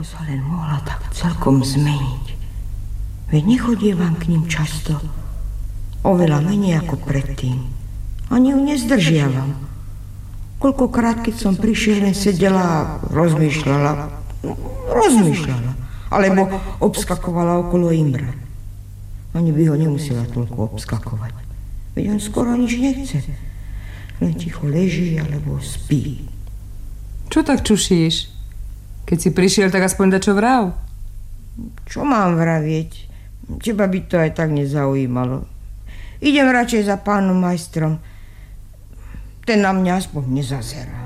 Ako sa len mohla tak celkom zmeniť. Veď nechodievam k ním často. Oveľa menej ako predtým. Ani ju nezdržiavam. Koľkokrát, keď som prišiel, len sedela a rozmýšľala. Alebo obskakovala okolo Imra. Ani by ho nemusela toľko obskakovať. Veď on skoro nič nechce. Len ticho leží alebo spí. Čo tak čušíš? Keď si prišiel, tak aspoň dačo vrav. Čo mám vravieť? Teba by to aj tak nezaujímalo. Idem radšej za pánom majstrom. Ten na mňa aspoň nezazerá.